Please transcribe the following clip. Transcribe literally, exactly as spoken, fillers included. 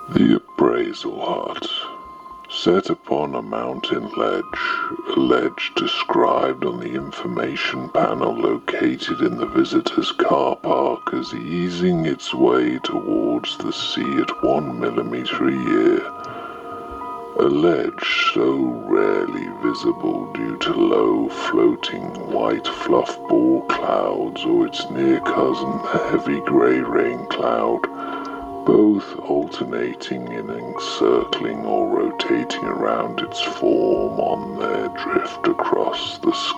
The appraisal hut, set upon a mountain ledge, a ledge described on the information panel located in the visitor's car park as easing its way towards the sea at one millimeter a year. A ledge so rarely visible due to low floating white fluff ball clouds or its near cousin the heavy grey rain cloud, both alternating in encircling or rotating around its form on their drift across the sky.